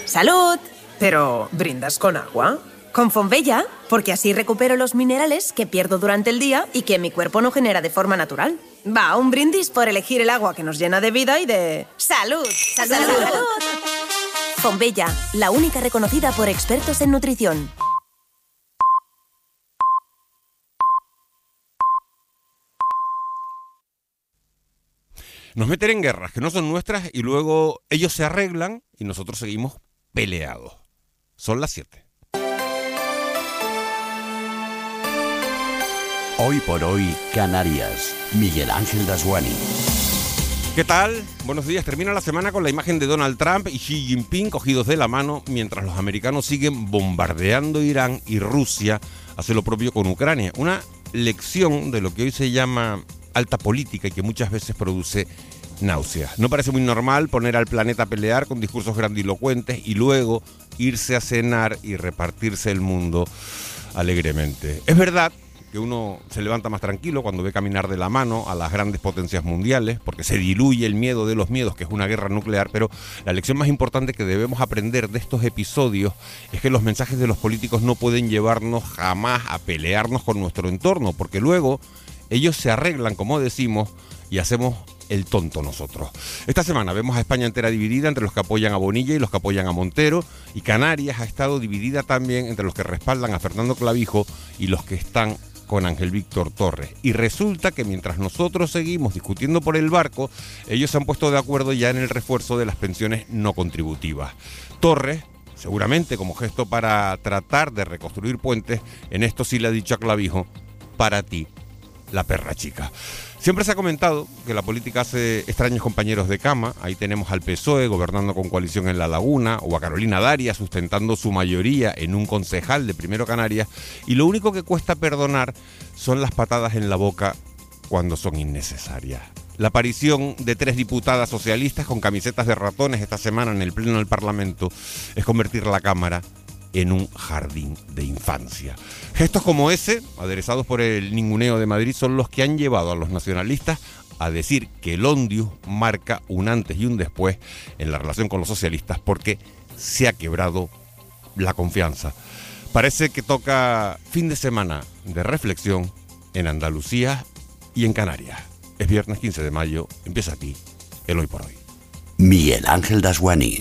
¡Salud! Pero, ¿brindas con agua? Con Fonbella, porque así recupero los minerales que pierdo durante el día y que mi cuerpo no genera de forma natural. Va, un brindis por elegir el agua que nos llena de vida y de... ¡Salud! ¡Salud! ¡Salud! Fonbella, la única reconocida por expertos en nutrición. Nos meten en guerras que no son nuestras y luego ellos se arreglan y nosotros seguimos peleados. Son las 7. Hoy por hoy, Canarias. Miguel Ángel Dasguani. ¿Qué tal? Buenos días. Termina la semana con la imagen de Donald Trump y Xi Jinping cogidos de la mano mientras los americanos siguen bombardeando Irán y Rusia hace lo propio con Ucrania. Una lección de lo que hoy se llama alta política y que muchas veces produce náuseas. No parece muy normal poner al planeta a pelear con discursos grandilocuentes y luego irse a cenar y repartirse el mundo alegremente. Es verdad que uno se levanta más tranquilo cuando ve caminar de la mano a las grandes potencias mundiales, porque se diluye el miedo de los miedos, que es una guerra nuclear, pero la lección más importante que debemos aprender de estos episodios es que los mensajes de los políticos no pueden llevarnos jamás a pelearnos con nuestro entorno, porque luego ellos se arreglan, como decimos, y hacemos el tonto nosotros. Esta semana vemos a España entera dividida entre los que apoyan a Bonilla y los que apoyan a Montero, y Canarias ha estado dividida también entre los que respaldan a Fernando Clavijo y los que están con Ángel Víctor Torres. Y resulta que mientras nosotros seguimos discutiendo por el barco, ellos se han puesto de acuerdo ya en el refuerzo de las pensiones no contributivas. Torres, seguramente como gesto para tratar de reconstruir puentes, en esto sí le ha dicho a Clavijo: para ti, la perra chica. Siempre se ha comentado que la política hace extraños compañeros de cama. Ahí tenemos al PSOE gobernando con coalición en La Laguna, o a Carolina Darias sustentando su mayoría en un concejal de Primero Canarias, y lo único que cuesta perdonar son las patadas en la boca cuando son innecesarias. La aparición de 3 diputadas socialistas con camisetas de ratones esta semana en el Pleno del Parlamento es convertir la Cámara en un jardín de infancia. Gestos como ese, aderezados por el ninguneo de Madrid, son los que han llevado a los nacionalistas a decir que el Ondius marca un antes y un después en la relación con los socialistas, porque se ha quebrado la confianza. Parece que toca fin de semana de reflexión en Andalucía y en Canarias. Es viernes 15 de mayo, empieza aquí el Hoy por Hoy. Miguel Ángel Dasguani.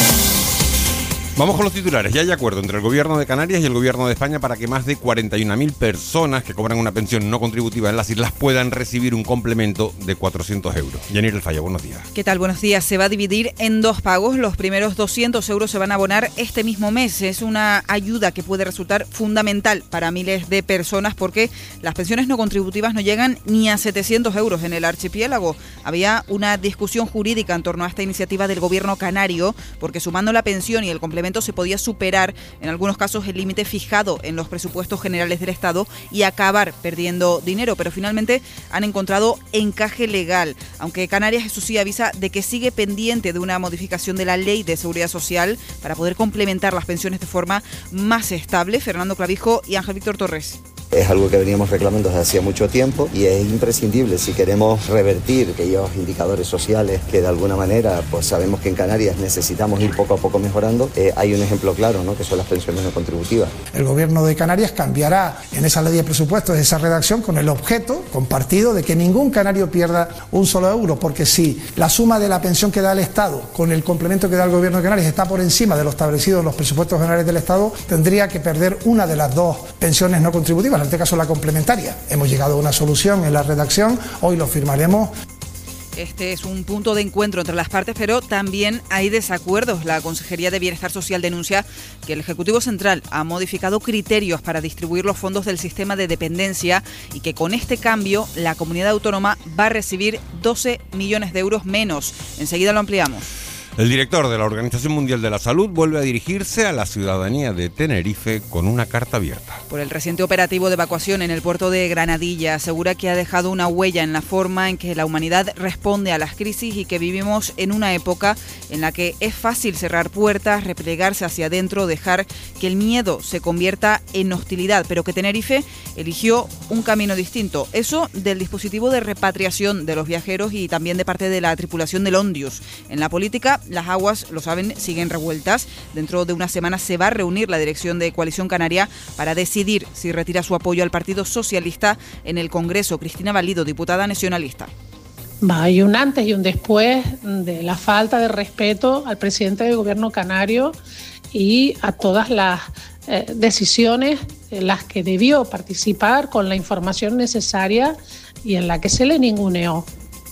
Vamos con los titulares. Ya hay acuerdo entre el Gobierno de Canarias y el Gobierno de España para que más de 41.000 personas que cobran una pensión no contributiva en las islas puedan recibir un complemento de 400 euros. Yanir El Falla, buenos días. ¿Qué tal? Buenos días. Se va a dividir en 2 pagos. Los primeros 200 euros se van a abonar este mismo mes. Es una ayuda que puede resultar fundamental para miles de personas porque las pensiones no contributivas no llegan ni a 700 euros en el archipiélago. Había una discusión jurídica en torno a esta iniciativa del Gobierno canario porque sumando la pensión y el complemento se podía superar en algunos casos el límite fijado en los presupuestos generales del Estado y acabar perdiendo dinero, pero finalmente han encontrado encaje legal, aunque Canarias, eso sí, avisa de que sigue pendiente de una modificación de la Ley de Seguridad Social para poder complementar las pensiones de forma más estable. Fernando Clavijo y Ángel Víctor Torres. Es algo que veníamos reclamando desde hacía mucho tiempo y es imprescindible si queremos revertir aquellos indicadores sociales que de alguna manera pues sabemos que en Canarias necesitamos ir poco a poco mejorando. Hay un ejemplo claro, ¿no?, que son las pensiones no contributivas. El Gobierno de Canarias cambiará en esa ley de presupuestos esa redacción con el objeto compartido de que ningún canario pierda un solo euro, porque si la suma de la pensión que da el Estado con el complemento que da el Gobierno de Canarias está por encima de lo establecido en los presupuestos generales del Estado, tendría que perder una de las 2 pensiones no contributivas, en este caso la complementaria. Hemos llegado a una solución en la redacción, hoy lo firmaremos. Este es un punto de encuentro entre las partes, pero también hay desacuerdos. La Consejería de Bienestar Social denuncia que el Ejecutivo Central ha modificado criterios para distribuir los fondos del sistema de dependencia y que con este cambio la comunidad autónoma va a recibir 12 millones de euros menos. Enseguida lo ampliamos. El director de la Organización Mundial de la Salud vuelve a dirigirse a la ciudadanía de Tenerife con una carta abierta. Por el reciente operativo de evacuación en el puerto de Granadilla, asegura que ha dejado una huella en la forma en que la humanidad responde a las crisis y que vivimos en una época en la que es fácil cerrar puertas, replegarse hacia adentro, dejar que el miedo se convierta en hostilidad, pero que Tenerife eligió un camino distinto. Eso del dispositivo de repatriación de los viajeros y también de parte de la tripulación del Ondius. En la política las aguas, lo saben, siguen revueltas. Dentro de una semana se va a reunir la dirección de Coalición Canaria para decidir si retira su apoyo al Partido Socialista en el Congreso. Cristina Valido, diputada nacionalista. Hay un antes y un después de la falta de respeto al presidente del gobierno canario y a todas las decisiones en las que debió participar con la información necesaria y en la que se le ninguneó.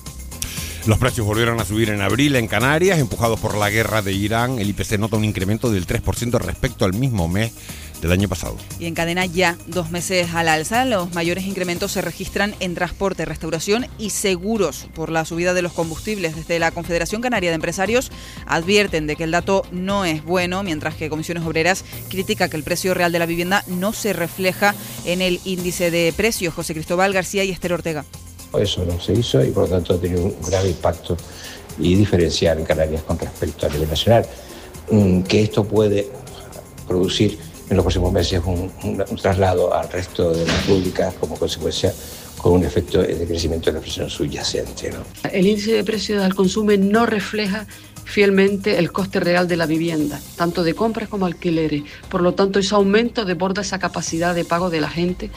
Los precios volvieron a subir en abril en Canarias, empujados por la guerra de Irán. El IPC nota un incremento del 3% respecto al mismo mes del año pasado. Y encadena ya 2 meses al alza. Los mayores incrementos se registran en transporte, restauración y seguros por la subida de los combustibles. Desde la Confederación Canaria de Empresarios advierten de que el dato no es bueno, mientras que Comisiones Obreras critica que el precio real de la vivienda no se refleja en el índice de precios. José Cristóbal García y Esther Ortega. Eso no se hizo y por lo tanto ha tenido un grave impacto y diferencial en Canarias con respecto a nivel nacional. Que esto puede producir en los próximos meses un traslado al resto de la República como consecuencia con un efecto de crecimiento de la inflación subyacente, ¿no? El índice de precios al consumo no refleja fielmente el coste real de la vivienda, tanto de compras como alquileres. Por lo tanto, ese aumento desborda esa capacidad de pago de la gente.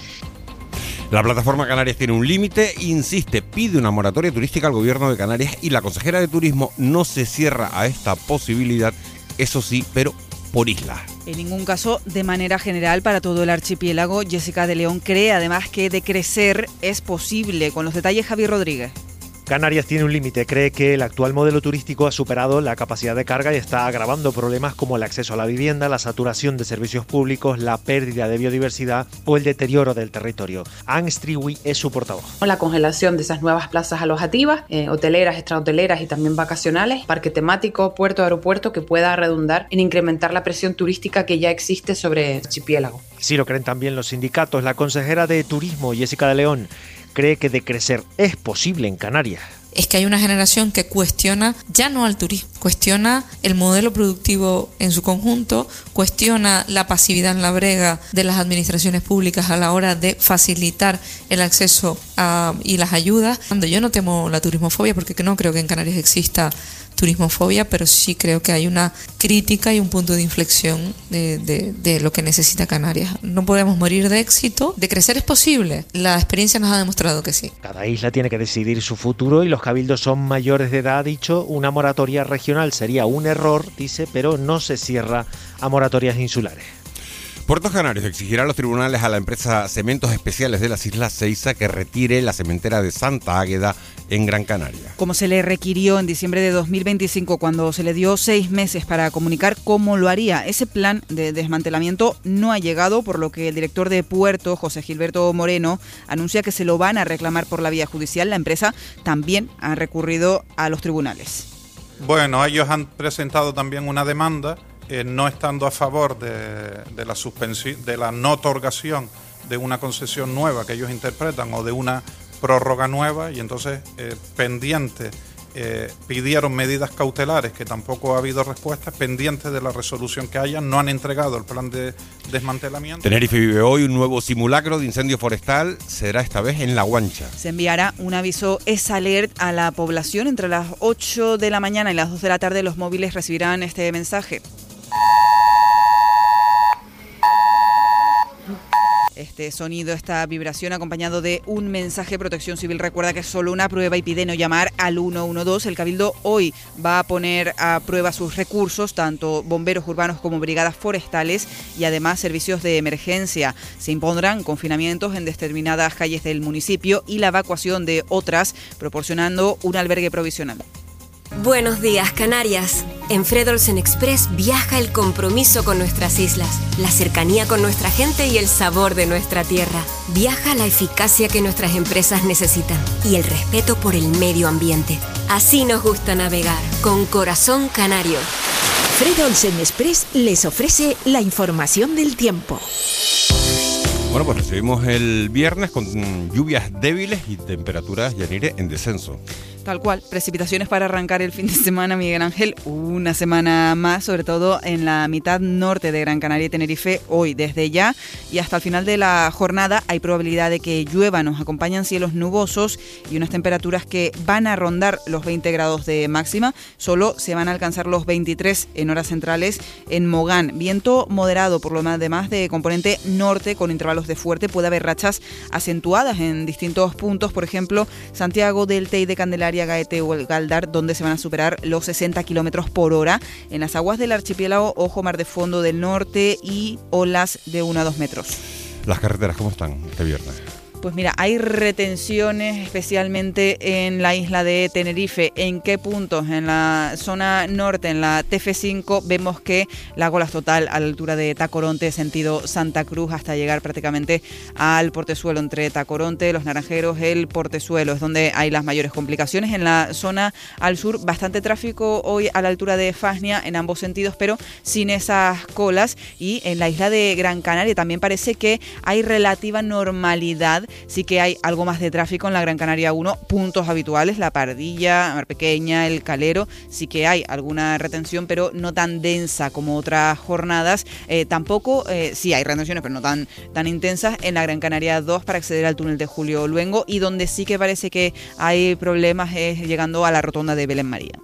La plataforma Canarias tiene un límite, insiste, pide una moratoria turística al gobierno de Canarias y la consejera de Turismo no se cierra a esta posibilidad, eso sí, pero por isla. En ningún caso de manera general para todo el archipiélago. Jessica de León cree además que decrecer es posible. Con los detalles, Javier Rodríguez. Canarias tiene un límite, cree que el actual modelo turístico ha superado la capacidad de carga y está agravando problemas como el acceso a la vivienda, la saturación de servicios públicos, la pérdida de biodiversidad o el deterioro del territorio. Anne Striwi es su portavoz. La congelación de esas nuevas plazas alojativas, hoteleras, extrahoteleras y también vacacionales, parque temático, puerto, aeropuerto, que pueda redundar en incrementar la presión turística que ya existe sobre el archipiélago. Sí lo creen también los sindicatos. La consejera de Turismo, Jessica de León, cree que decrecer es posible en Canarias. Es que hay una generación que cuestiona ya no al turismo, cuestiona el modelo productivo en su conjunto, cuestiona la pasividad en la brega de las administraciones públicas a la hora de facilitar el acceso y las ayudas. Yo no temo la turismofobia porque no creo que en Canarias exista turismofobia, pero sí creo que hay una crítica y un punto de inflexión de lo que necesita Canarias. No podemos morir de éxito. ¿De crecer es posible? La experiencia nos ha demostrado que sí. Cada isla tiene que decidir su futuro y los cabildos son mayores de edad, ha dicho. Una moratoria regional sería un error, dice, pero no se cierra a moratorias insulares. Puertos Canarios exigirá a los tribunales a la empresa Cementos Especiales de las Islas Ceiza que retire la cementera de Santa Águeda en Gran Canaria. Como se le requirió en diciembre de 2025, cuando se le dio 6 meses para comunicar cómo lo haría. Ese plan de desmantelamiento no ha llegado, por lo que el director de Puerto, José Gilberto Moreno, anuncia que se lo van a reclamar por la vía judicial. La empresa también ha recurrido a los tribunales. Bueno, ellos han presentado también una demanda no estando a favor de la suspensión, de la no otorgación de una concesión nueva que ellos interpretan o de una prórroga nueva, y entonces pidieron medidas cautelares que tampoco ha habido respuestas, pendientes de la resolución que hayan, no han entregado el plan de desmantelamiento. Tenerife vive hoy un nuevo simulacro de incendio forestal, será esta vez en La Guancha. Se enviará un aviso S-Alert a la población. Entre las 8 de la mañana y las 2 de la tarde los móviles recibirán este mensaje. Este sonido, esta vibración acompañado de un mensaje. Protección Civil recuerda que es solo una prueba y pide no llamar al 112. El Cabildo hoy va a poner a prueba sus recursos, tanto bomberos urbanos como brigadas forestales y además servicios de emergencia. Se impondrán confinamientos en determinadas calles del municipio y la evacuación de otras, proporcionando un albergue provisional. Buenos días, Canarias. En Fred Olsen Express viaja el compromiso con nuestras islas, la cercanía con nuestra gente y el sabor de nuestra tierra. Viaja la eficacia que nuestras empresas necesitan y el respeto por el medio ambiente. Así nos gusta navegar, con corazón canario. Fred Olsen Express les ofrece la información del tiempo. Bueno, pues recibimos el viernes con lluvias débiles y temperaturas, Yanire, en descenso. Tal cual, precipitaciones para arrancar el fin de semana, Miguel Ángel, una semana más, sobre todo en la mitad norte de Gran Canaria y Tenerife, hoy desde ya y hasta el final de la jornada hay probabilidad de que llueva, nos acompañan cielos nubosos y unas temperaturas que van a rondar los 20 grados de máxima, solo se van a alcanzar los 23 en horas centrales en Mogán, viento moderado por lo demás de componente norte con intervalos de fuerte, puede haber rachas acentuadas en distintos puntos, por ejemplo, Santiago del Tei de Candelaria, Gaete o el Galdar, donde se van a superar los 60 kilómetros por hora. En las aguas del archipiélago, ojo, mar de fondo del norte y olas de 1 a 2 metros. ¿Las carreteras cómo están este viernes? Pues mira, hay retenciones especialmente en la isla de Tenerife. ¿En qué puntos? En la zona norte, en la TF5, vemos que la cola es total a la altura de Tacoronte, sentido Santa Cruz, hasta llegar prácticamente al Portezuelo. Entre Tacoronte, Los Naranjeros, el Portezuelo es donde hay las mayores complicaciones. En la zona al sur, bastante tráfico hoy a la altura de Fasnia en ambos sentidos, pero sin esas colas. Y en la isla de Gran Canaria también parece que hay relativa normalidad. Sí que hay algo más de tráfico en la Gran Canaria 1, puntos habituales, La Pardilla, Mar Pequeña, El Calero, sí que hay alguna retención, pero no tan densa como otras jornadas. Tampoco, sí hay retenciones, pero no tan intensas en la Gran Canaria 2 para acceder al túnel de Julio Luengo, y donde sí que parece que hay problemas es llegando a la rotonda de Belén María.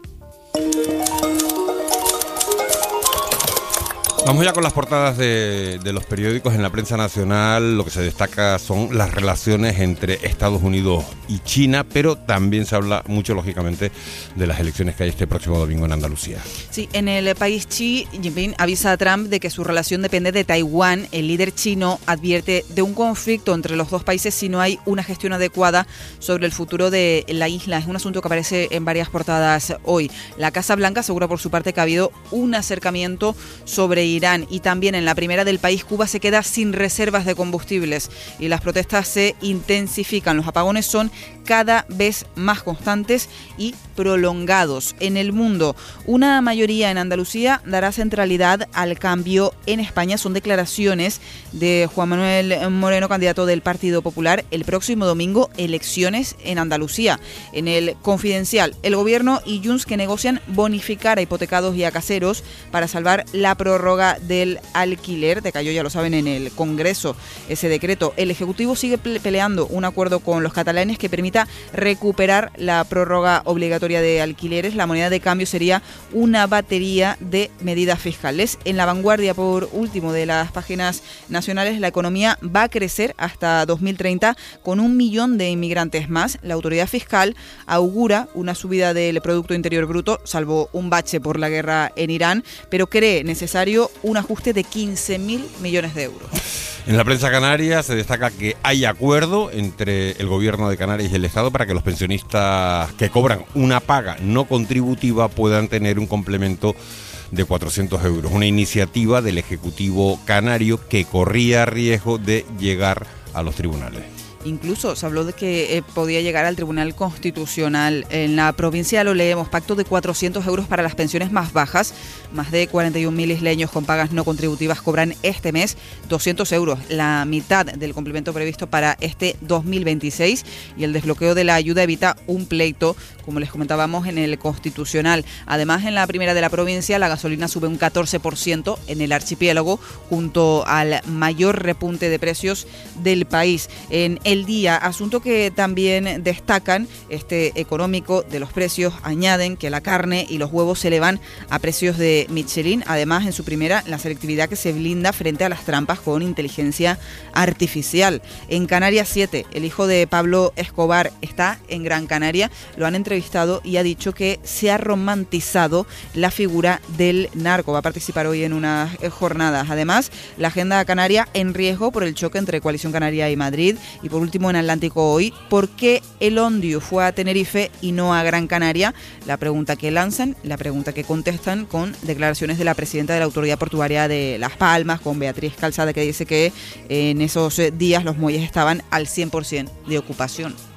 Vamos ya con las portadas de los periódicos. En la prensa nacional lo que se destaca son las relaciones entre Estados Unidos y China, pero también se habla mucho, lógicamente, de las elecciones que hay este próximo domingo en Andalucía. Sí, en el país Xi Jinping avisa a Trump de que su relación depende de Taiwán. El líder chino advierte de un conflicto entre los dos países si no hay una gestión adecuada sobre el futuro de la isla. Es un asunto que aparece en varias portadas hoy. La Casa Blanca asegura por su parte que ha habido un acercamiento sobre Irán, y también en la primera del país, Cuba se queda sin reservas de combustibles y las protestas se intensifican. Los apagones son cada vez más constantes y prolongados. En el mundo, una mayoría en Andalucía dará centralidad al cambio en España. Son declaraciones de Juan Manuel Moreno, candidato del Partido Popular. El próximo domingo, elecciones en Andalucía. En el Confidencial, el Gobierno y Junts que negocian bonificar a hipotecados y a caseros para salvar la prórroga del alquiler. Decayó, ya lo saben, en el Congreso ese decreto. El Ejecutivo sigue peleando un acuerdo con los catalanes que permita recuperar la prórroga obligatoria de alquileres. La moneda de cambio sería una batería de medidas fiscales. En La Vanguardia, por último, de las páginas nacionales, la economía va a crecer hasta 2030 con 1 millón de inmigrantes más. La autoridad fiscal augura una subida del Producto Interior Bruto, salvo un bache por la guerra en Irán, pero cree necesario un ajuste de 15.000 millones de euros. En la prensa canaria se destaca que hay acuerdo entre el gobierno de Canarias y el Estado para que los pensionistas que cobran una paga no contributiva puedan tener un complemento de 400 euros. Una iniciativa del Ejecutivo canario que corría riesgo de llegar a los tribunales. Incluso se habló de que podía llegar al Tribunal Constitucional. En la provincia lo leemos: pacto de 400 euros para las pensiones más bajas. Más de 41.000 isleños con pagas no contributivas cobran este mes 200 euros, la mitad del complemento previsto para este 2026. Y el desbloqueo de la ayuda evita un pleito, como les comentábamos, en el Constitucional. Además, en la primera de la provincia, la gasolina sube un 14% en el archipiélago, junto al mayor repunte de precios del país. En El Día, asunto que también destacan, económico de los precios, añaden que la carne y los huevos se elevan a precios de Michelin. Además, en su primera, la selectividad que se blinda frente a las trampas con inteligencia artificial. En Canarias 7, el hijo de Pablo Escobar está en Gran Canaria. Lo han entrevistado y ha dicho que se ha romantizado la figura del narco. Va a participar hoy en unas jornadas. Además, la agenda canaria en riesgo por el choque entre Coalición Canaria y Madrid. Y por último, en Atlántico hoy, ¿por qué el Ondio fue a Tenerife y no a Gran Canaria? La pregunta que lanzan, la pregunta que contestan con declaraciones de la presidenta de la Autoridad Portuaria de Las Palmas, con Beatriz Calzada, que dice que en esos días los muelles estaban al 100% de ocupación.